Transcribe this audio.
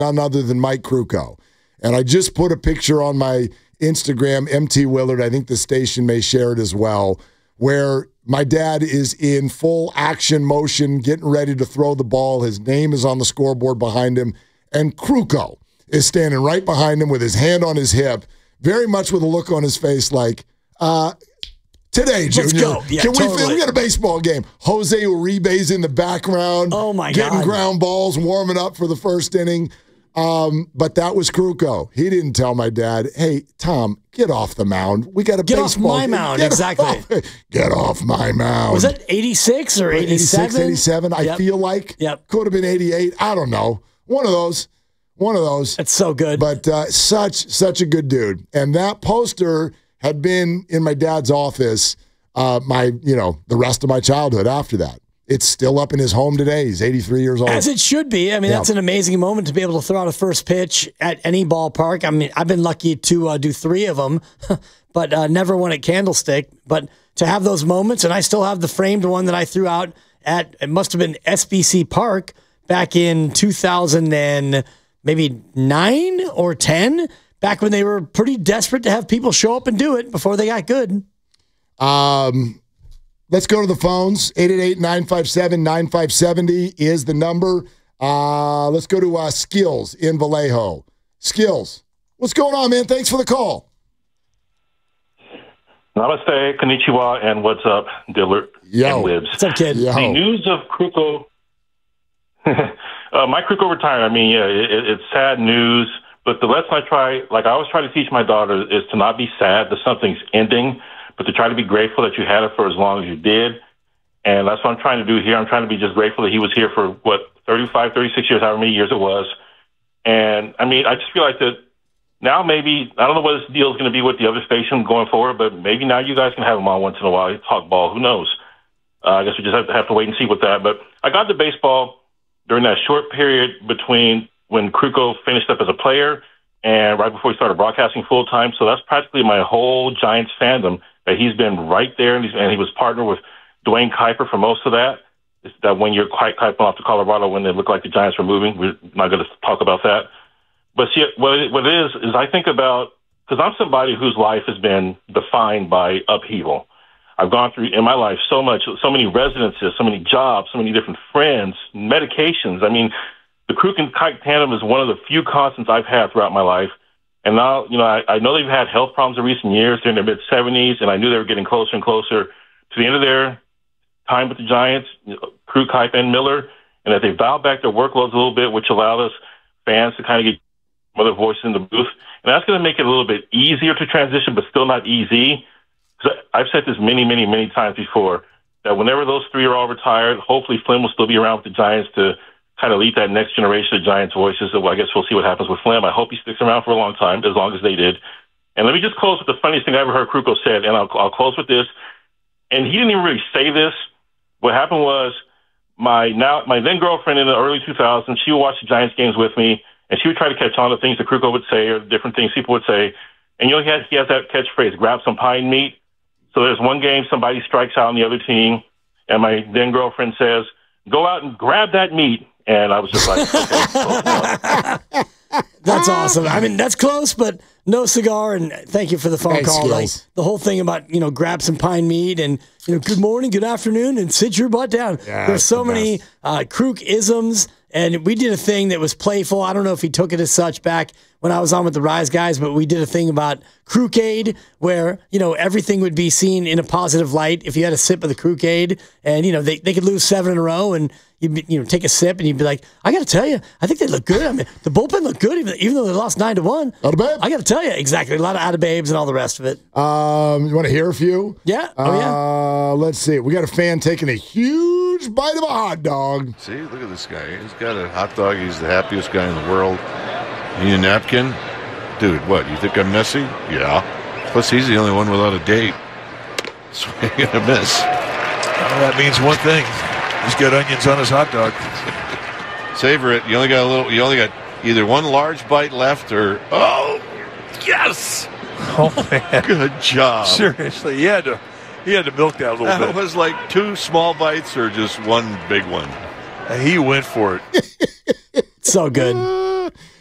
none other than Mike Krukow. And I just put a picture on my Instagram, MT Willard, I think the station may share it as well, where my dad is in full action motion, getting ready to throw the ball. His name is on the scoreboard behind him. And Krukow is standing right behind him with his hand on his hip, very much with a look on his face like, today, Junior. Let's go. Yeah, we got a baseball game. Jose Uribe's in the background. Oh, my getting God. ground balls, warming up for the first inning. But that was Krukow. He didn't tell my dad, hey, Tom, get off the mound. We got a Get baseball off my game. mound, exactly. Get off my mound. Was that 86 or 87? 86, 87, I feel like. Yep. Could have been 88. I don't know. One of those. That's so good. But such a good dude. And that poster had been in my dad's office the rest of my childhood after that. It's still up in his home today. He's 83 years old. As it should be. I mean, that's an amazing moment to be able to throw out a first pitch at any ballpark. I mean, I've been lucky to do 3 of them, but never one at Candlestick. But to have those moments, and I still have the framed one that I threw out at, it must have been SBC Park back in 2000 and maybe 9 or 10, back when they were pretty desperate to have people show up and do it before they got good. Let's go to the phones. 888-957-9570 is the number. Let's go to Skills in Vallejo. Skills, what's going on, man? Thanks for the call. Namaste, konnichiwa, and what's up, Dillard and Libs. What's up, kid? The news of Krukow, Mike Krukow retired. I mean, yeah, it's sad news, but the lesson I always try to teach my daughter is to not be sad that something's ending, but to try to be grateful that you had it for as long as you did. And that's what I'm trying to do here. I'm trying to be just grateful that he was here for, 35, 36 years, however many years it was. And, I mean, I just feel like that now maybe, I don't know what this deal is going to be with the other station going forward, but maybe now you guys can have him on once in a while, talk ball. Who knows? I guess we just have to wait and see with that. But I got to baseball during that short period between when Krukow finished up as a player and right before he started broadcasting full-time. So that's practically my whole Giants fandom, that he's been right there, and he was partnered with Dwayne Kuiper for most of that. It's that one year Kuiper off to Colorado when it looked like the Giants were moving. We're not going to talk about that. But see, what it is I think about, because I'm somebody whose life has been defined by upheaval. I've gone through in my life so many residences, so many jobs, so many different friends, medications. I mean, the Kruk and Kike tandem is one of the few constants I've had throughout my life. And now, I know they've had health problems in recent years. They're in their mid-70s, and I knew they were getting closer and closer to the end of their time with the Giants, Kruk, Kike, and Miller, and that they dialed back their workloads a little bit, which allowed us fans to kind of get other voices in the booth. And that's going to make it a little bit easier to transition, but still not easy. I've said this many, many, many times before, that whenever those 3 are all retired, hopefully Flynn will still be around with the Giants to kind of lead that next generation of Giants voices. So I guess we'll see what happens with Flynn. I hope he sticks around for a long time, as long as they did. And let me just close with the funniest thing I ever heard Krukow said, and I'll close with this. And he didn't even really say this. What happened was my then girlfriend in the early 2000s, she would watch the Giants games with me, and she would try to catch on to things that Krukow would say or different things people would say. And he has that catchphrase, grab some pine meat. So there's one game, somebody strikes out on the other team, and my then girlfriend says, go out and grab that meat. And I was just like, okay. That's awesome. I mean, that's close, but no cigar. And thank you for the phone call. Like, the whole thing about, grab some pine meat and, good morning, good afternoon, and sit your butt down. Yeah, there's so many Kruk-isms, and we did a thing that was playful. I don't know if he took it as such back when I was on with the Rise guys, but we did a thing about Krukade where, everything would be seen in a positive light if you had a sip of the Krukade, and, they could lose 7 in a row, and you'd take a sip and you'd be like, I got to tell you, I think they look good. I mean, the bullpen looked good, even though they lost 9-1. Out of babe. I got to tell you, exactly. A lot of out of babes and all the rest of it. You want to hear a few? Yeah. Oh, yeah. Let's see. We got a fan taking a huge bite of a hot dog. See, look at this guy. He's got a hot dog. He's the happiest guy in the world. You need a napkin? Dude, what? You think I'm messy? Yeah. Plus, he's the only one without a date. Swing and a miss. Well, that means one thing. He's got onions on his hot dog. Savor it. You only got either one large bite left or yes. Oh man. Good job. Seriously, he had to milk that a little bit. It was like 2 small bites or just one big one. He went for it. So good.